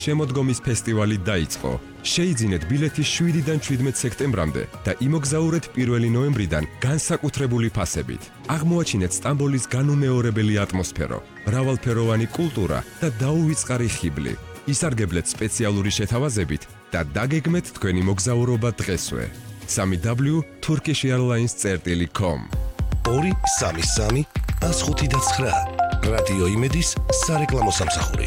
შემოდგომის ფესტივალი დაიწყო. შეიძინეთ ბილეთი 7-დან 17 სექტემბრამდე და იმოგზაურეთ 1 ნოემბრიდან განსაკუთრებული ფასებით. აღმოაჩინეთ სტამბოლის განუმეორებელი ატმოსფერო, მრავალფეროვანი კულტურა და დაუვიწყარი ხიბლი. ისარგებლეთ სპეციალური შეთავაზებით და დაგეგმეთ თქვენი მოგზაურობა დღესვე. www.turkishairlines.com 233 105.9 რადიო იმედის სარეკლამო სამსახური.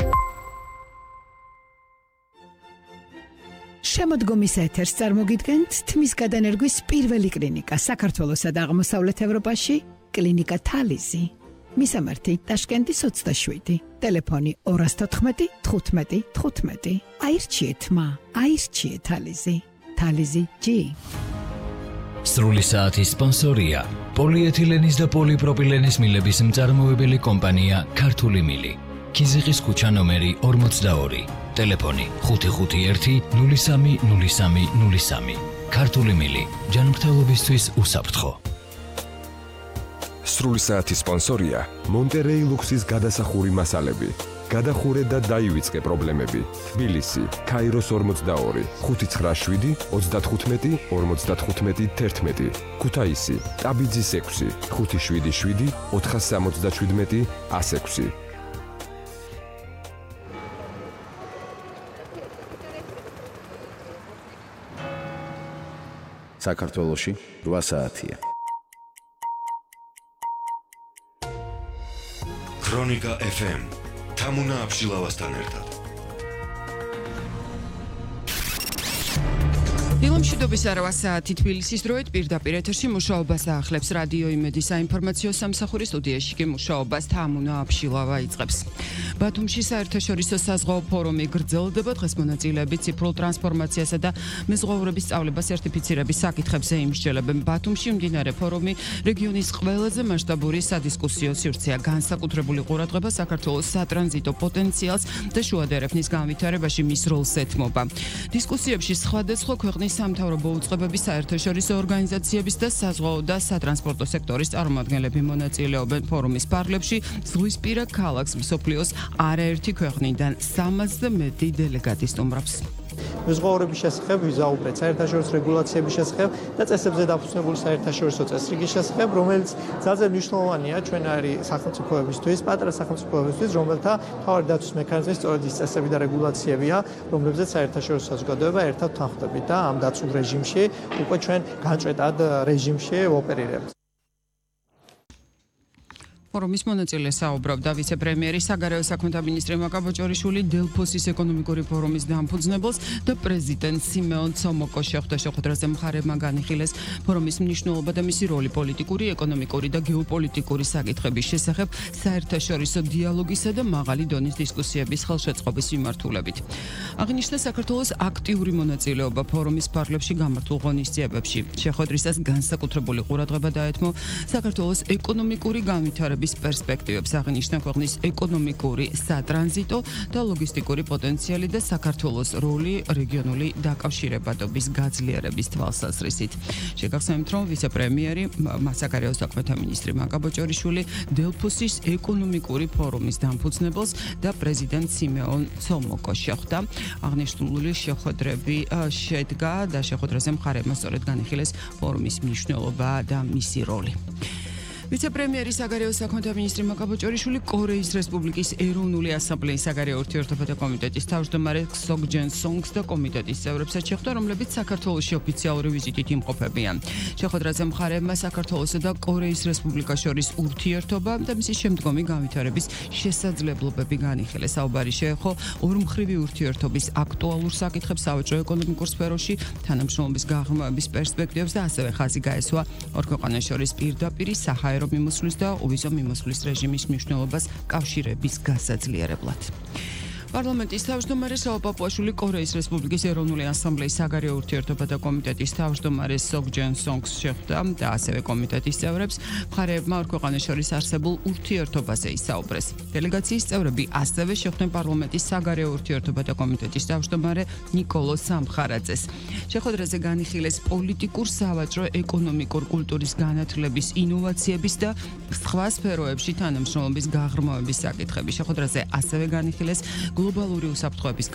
შემოდგომის ეთერს წარმოგიდგენთ თმის გადანერგვის პირველი კლინიკა საქართველოსა და აღმოსავლეთ ევროპაში, კლინიკა თალიზი. მისამართი ტაშკენტის 27, ტელეფონი 214 15 15. აირჩიეთ თალიზი. თალიზი G. სრული საათის სპონსორია პოლიეთილენის და პოლიპროპილენის მილების მწარმოებელი კომპანია ქართული მილი. ქიზიყის ქუჩა ნომერი 42, ტელეფონი 551 03 03 03. ქართული მილი, ჯანმრთელობისთვის უსაფრთხო. სრული საათის სპონსორია მონტერეი ლუქსის გადასახური მასალები. გადახურე და დაივიწყე პრობლემები. თბილისი, ქაიროს 42, 597 35 55 11. ქუთაისი, ტაბიძის 6, 577 477 106. საქართველოში 8 საათია. ქრონიკა FM თამუნა აბშილავასთან ერთად. ფილმშვიდობის არა საათი თბილისის დროით პირდაპირ ეთერში მუშაობას აახლებს რადიო იმედის საინფორმაციო სამსახური. სტუდიაში კი მუშაობას თამუნა აბშილავა იწყებს. ბათუმში საერთაშორისო საზღვაო ფორუმი გრძელდება. დღეს მონაწილეები ციფრულ ტრანსფორმაციასა და მეზღვაურების სწავლებას სერტიფიცირების საკითხებზე იმსჯელებენ. ბათუმში მიმდინარე ფორუმი რეგიონის ყველაზე მასშტაბური სადისკუსიო სივრცეა. განსაკუთრებული ყურადღება საქართველოს სატრანზიტო პოტენციალს და შუა დერეფნის განვითარებაში მის როლს ეთმობა. დისკუსიებში სხვადასხვა ქვეყნის სამთავრობო უწყებების, საერთაშორისო ორგანიზაციების და საზღვაო და სატრანსპორტო სექტორის წარმომადგენლები მონაწილეობენ. ფორუმის პარლებში ზღვისპირა ქალაქს მსოფლიოს არაერთი ქვეყნიდან 300 და მეტი დელეგატი სტუმრობს. მეზღვაურების შესახებ ვიზაუბრეთ, საერთაშორისო რეგულაციების შესახებ და წესებზე დაფუძნებული საერთაშორისო წესრიგის შესახებ, რომელიც ძალიან მნიშვნელოვანია ჩვენარი სახელმწიფოებისთვის, პატარა სახელმწიფოებისთვის, რომელთა მთავარი დაცვის მექანიზმი სწორედ ის წესები და რეგულაციებია, რომლებზეც საერთაშორისო საზოგადოება ერთად თანხმდებით და ამ დაცულ რეჟიმში უკვე ჩვენ განჭრეტად რეჟიმში ვოპერირებთ. ფორუმის მონაწილე საუბრობდა ვიცე-პრემიერი საგარეო საქმეთა მინისტრი მაკა ბოჭორიშვილი დელფოსის ეკონომიკური ფორუმის დამფუძნებელს და პრეზიდენტ სიმეონ ცომოკო შეხვდა. შეხვედრაზე მხარეებმა განიხილეს ფორუმის მნიშვნელობა და მისი როლი პოლიტიკური, ეკონომიკური და გეოპოლიტიკური საკითხების შესახებ საერთაშორისო დიალოგისა და მაღალი დონის დისკუსიების ხელშეწყობის მიმართულებით. აღნიშნა საქართველოს აქტიური მონაწილეობა ფორუმის პარლებში გამართულ ღონისძიებებში. შეხვედრისას განსაკუთრებული ყურადღება დაეთმო საქართველოს ეკონომიკური განვითარების პერსპექტივებს. აღნიშნა ქვეყნის ეკონომიკური, სატრანზიტო და ლოგისტიკური პოტენციალი და საქართველოს როლი რეგიონული დაკავშირებადობის გაძლიერების თვალსაზრისით. შეგახსენებთ, რომ ვიცე-პრემიერი საგარეო საქმეთა მინისტრი მაკა ბოჭორიშვილი დელფოსის ეკონომიკური ფორუმის დამფუძნებელს და პრეზიდენტ სიმეონ ცომოკო შეხვდა. აღნიშნული შეხვედრები შედგა და შეხვედრაზე მხარეებმა სწორედ განიხილეს ფორუმის მნიშვნელობა და მისი როლი. ვიცე-პრემიერი საგარეო საქმეთა მინისტრი მაკა ბოჭორიშვილი კორეის რესპუბლიკის ეროვნული ასამბლეის საგარეო ურთიერთობათა კომიტეტის თავმჯდომარე სოგჯენ სონგს და კომიტეტის წევრებსაც შეხვდა, რომლებიც საქართველოში ოფიციალური ვიზიტით იმყოფებიან. შეხვედრაზე მხარეებმა საქართველოსა და კორეის რესპუბლიკას შორის ურთიერთობა და მისი შემდგომი განვითარების შესაძლებლობები განიხილეს. საუბარი შეეხო ორმხრივი ურთიერთობის აქტუალურ საკითხებს სავაჭრო ეკონომიკურ სფეროში, თანამშრომლობის გაღრმავების პერსპექტივებს და ასევე ხაზი გაესვა ორ ქვეყანას შორის პირდაპირი საჰაერო მიმოსვლის და უვიზო მიმოსვლის რეჟიმის მნიშვნელობას კავშირების გასაძლიერებლად. პარლამენტის თავმჯდომარე საო პაპუაშვილი კორეის რესპუბლიკის ეროვნული ასამბლეის საგარეო ურთიერთობათა კომიტეტის თავმჯდომარე სოგჯენ სონგს შეხვდა და ასევე კომიტეტის წევრებს მხარეებმა ორ ქვეყანას შორის არსებულ ურთიერთობაზე ისაუბრეს. დელეგაციის წევრები ასევე შეხვდნენ პარლამენტის საგარეო ურთიერთობათა კომიტეტის თავმჯდომარე ნიკოლო სამხარაძეს. შეხვედრაზე განიხილეს პოლიტიკურ, სავაჭრო, ეკონომიკურ, კულტურის განათლების, ინოვაციების და სხვა სფეროებში თანამშრომლობის გაღრმავების საკითხები. შეხვედრაზე ასევე განიხილეს გლობალური უსაფრთხოების